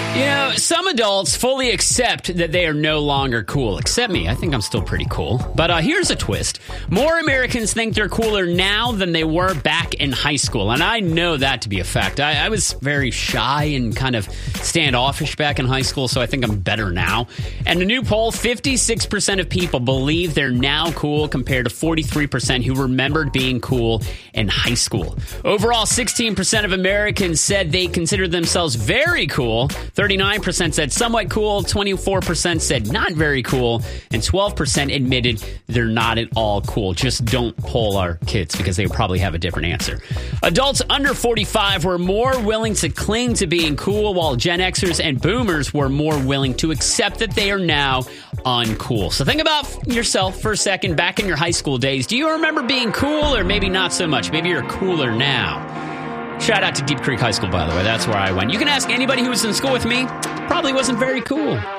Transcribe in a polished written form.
You know, some adults fully accept that they are no longer cool. Except me. I think I'm still pretty cool. But here's a twist. More Americans think they're cooler now than they were back in high school. And I know that to be a fact. I was very shy and kind of standoffish back in high school, so I think I'm better now. And a new poll, 56% of people believe they're now cool compared to 43% who remembered being cool in high school. Overall, 16% of Americans said they considered themselves very cool. 39% said somewhat cool, 24% said not very cool, and 12% admitted they're not at all cool. Just don't poll our kids because they probably have a different answer. Adults under 45 were more willing to cling to being cool, while Gen Xers and Boomers were more willing to accept that they are now uncool. So think about yourself for a second back in your high school days. Do you remember being cool or maybe not so much? Maybe you're cooler now. Shout out to Deep Creek High School, by the way. That's where I went. You can ask anybody who was in school with me. Probably wasn't very cool.